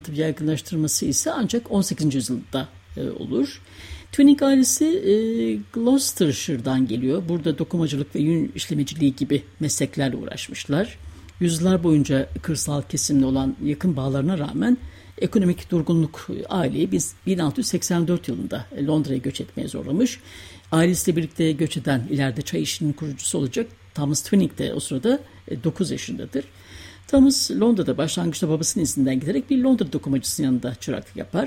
yaygınlaştırması ise ancak 18. yüzyılda olur. Twining ailesi Gloucestershire'dan geliyor. Burada dokumacılık ve yün işlemeciliği gibi mesleklerle uğraşmışlar. Yüzyıllar boyunca kırsal kesimle olan yakın bağlarına rağmen ekonomik durgunluk aileyi 1684 yılında Londra'ya göç etmeye zorlamış. Ailesiyle birlikte göç eden ileride çay işinin kurucusu olacak Thomas Twining de o sırada 9 yaşındadır. Thomas Londra'da başlangıçta babasının izinden giderek bir Londra dokumacısının yanında çıraklık yapar.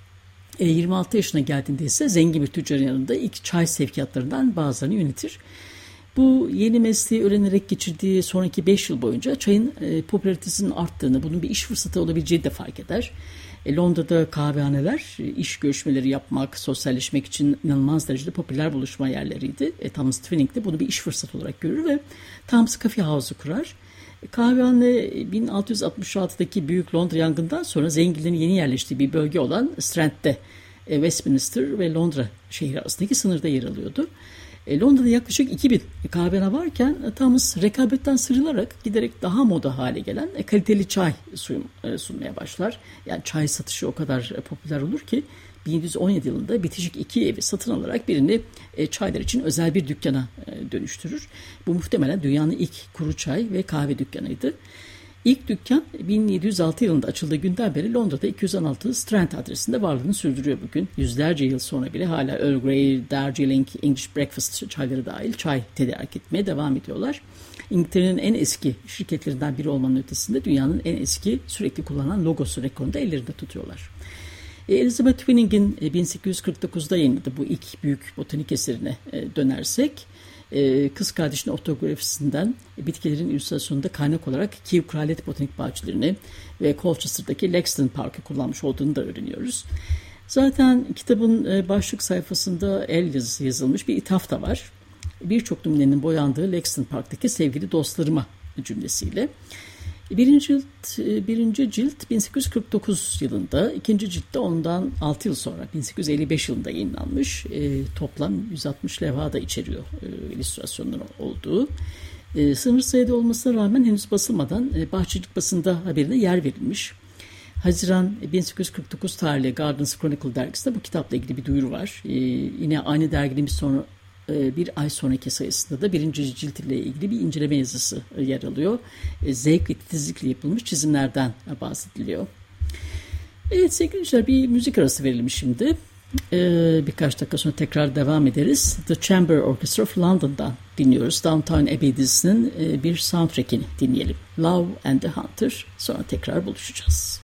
26 yaşına geldiğinde ise zengin bir tüccarın yanında ilk çay sevkiyatlarından bazılarını yönetir. Bu yeni mesleği öğrenerek geçirdiği sonraki 5 yıl boyunca çayın popülaritesinin arttığını, bunun bir iş fırsatı olabileceğini de fark eder. Londra'da kahvehaneler iş görüşmeleri yapmak, sosyalleşmek için inanılmaz derecede popüler buluşma yerleriydi. Thomas Twining de bunu bir iş fırsatı olarak görür ve Thames Coffee House'u kurar. Kahvehane 1666'daki Büyük Londra yangından sonra zenginlerin yeni yerleştiği bir bölge olan Strand'de Westminster ve Londra şehri arasındaki sınırda yer alıyordu. Londra'da yaklaşık 2000 kahvehane varken Thomas rekabetten sıyrılarak giderek daha moda hale gelen kaliteli çay sunmaya başlar. Yani çay satışı o kadar popüler olur ki 1717 yılında bitişik 2 evi satın alarak birini çaylar için özel bir dükkana dönüştürür. Bu muhtemelen dünyanın ilk kuru çay ve kahve dükkanıydı. İlk dükkan 1706 yılında açıldığı günden beri Londra'da 216 Strand adresinde varlığını sürdürüyor bugün. Yüzlerce yıl sonra bile hala Earl Grey, Darjeeling, English Breakfast çayları dahil çay tedarik etmeye devam ediyorlar. İngiltere'nin en eski şirketlerinden biri olmanın ötesinde dünyanın en eski sürekli kullanılan logosu rekorunu da ellerinde tutuyorlar. Elizabeth Twining'in 1849'da yayınladığı bu ilk büyük botanik eserine dönersek, kız kardeşinin otografisinden bitkilerin illüstrasyonunda kaynak olarak Kew Kraliyet Botanik Bahçelerini ve Colchester'daki Lexington Park'ı kullanmış olduğunu da öğreniyoruz. Zaten kitabın başlık sayfasında el yazısı yazılmış bir ithaf da var. Birçok numunenin boyandığı Lexington Park'taki sevgili dostlarıma cümlesiyle. Birinci cilt 1849 yılında, ikinci cilt de ondan 6 yıl sonra 1855 yılında yayınlanmış. Toplam 160 levha da içeriyor illüstrasyonların olduğu. Sınır sayıda olmasına rağmen henüz basılmadan Bahçecilik basında haberine yer verilmiş. Haziran 1849 tarihli Gardens Chronicle dergisinde bu kitapla ilgili bir duyuru var. Yine aynı derginin bir ay sonraki sayısında da birinci cilt ile ilgili bir inceleme yazısı yer alıyor. Zevkli, titizlikle yapılmış çizimlerden bahsediliyor. Evet sevgili dinleyiciler, bir müzik arası verelim şimdi. Birkaç dakika sonra tekrar devam ederiz. The Chamber Orchestra of London'dan dinliyoruz. Downton Abbey dizisinin bir soundtrack'ini dinleyelim. Love and the Hunter. Sonra tekrar buluşacağız.